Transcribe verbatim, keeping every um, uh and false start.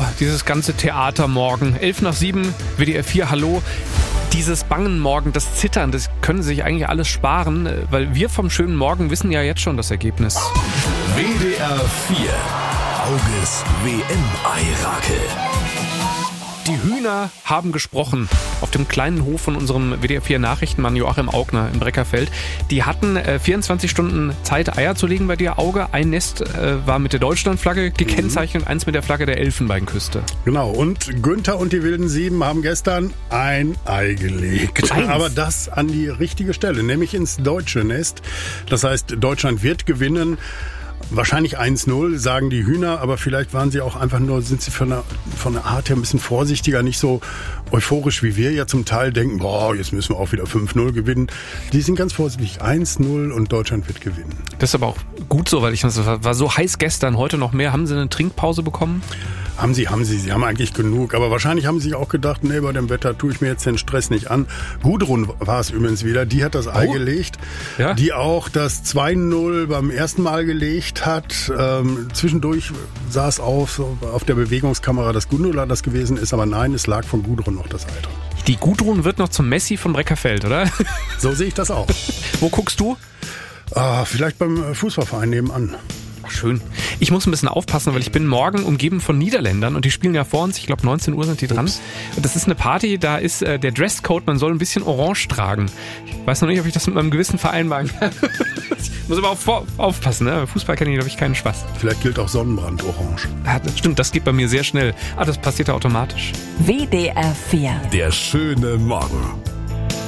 dieses ganze Theater morgen. elf nach sieben, W D R vier, hallo. Dieses Bangen morgen, das Zittern, das können Sie sich eigentlich alles sparen, weil wir vom schönen Morgen wissen ja jetzt schon das Ergebnis. W D R vier. Auges W M-Eirakel. Die Hühner haben gesprochen. Auf dem kleinen Hof von unserem W D R vier Nachrichtenmann Joachim Augner in Breckerfeld. Die hatten äh, vierundzwanzig Stunden Zeit, Eier zu legen bei dir, Auge. Ein Nest äh, war mit der Deutschlandflagge gekennzeichnet, mhm. eins mit der Flagge der Elfenbeinküste. Genau, und Günther und die wilden Sieben haben gestern ein Ei gelegt. Eins. Aber das an die richtige Stelle, nämlich ins deutsche Nest. Das heißt, Deutschland wird gewinnen. Wahrscheinlich eins null, sagen die Hühner, aber vielleicht waren sie auch einfach nur, sind sie von der, von der Art her ein bisschen vorsichtiger, nicht so euphorisch wie wir ja zum Teil denken, boah, jetzt müssen wir auch wieder fünf null gewinnen. Die sind ganz vorsichtig, eins null und Deutschland wird gewinnen. Das ist aber auch gut so, weil ich das war so heiß gestern, heute noch mehr. Haben Sie eine Trinkpause bekommen? Haben sie, haben sie, sie haben eigentlich genug. Aber wahrscheinlich haben sie auch gedacht, nee, bei dem Wetter tue ich mir jetzt den Stress nicht an. Gudrun war es übrigens wieder, die hat das Ei oh. gelegt. Ja? Die auch das zwei null beim ersten Mal gelegt hat. Ähm, zwischendurch sah es auf, auf der Bewegungskamera, dass Gundula das gewesen ist. Aber nein, es lag von Gudrun noch das Ei drin. Die Gudrun wird noch zum Messi von Breckerfeld, oder? So sehe ich das auch. Wo guckst du? Ah, vielleicht beim Fußballverein nebenan. Schön. Ich muss ein bisschen aufpassen, weil ich bin morgen umgeben von Niederländern und die spielen ja vor uns. Ich glaube, neunzehn Uhr sind die dran. Ups. Und das ist eine Party, da ist äh, der Dresscode, man soll ein bisschen orange tragen. Ich weiß noch nicht, ob ich das mit meinem Gewissen vereinbaren kann. Ich muss aber auf, aufpassen, ne? Fußball kann ich, glaube ich, keinen Spaß. Vielleicht gilt auch Sonnenbrand orange. Ja, das stimmt, das geht bei mir sehr schnell. Ah, das passiert ja automatisch. W D R vier. Der schöne Morgen.